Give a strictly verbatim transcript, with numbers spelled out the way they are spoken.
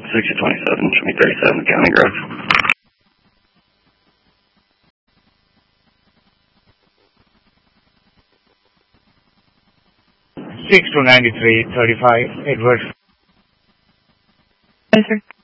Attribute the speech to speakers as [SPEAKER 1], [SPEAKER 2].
[SPEAKER 1] sixty twenty-seven, show me thirty-seven County Grove.
[SPEAKER 2] six two nine three thirty-five, Edward.
[SPEAKER 3] Yes, sir.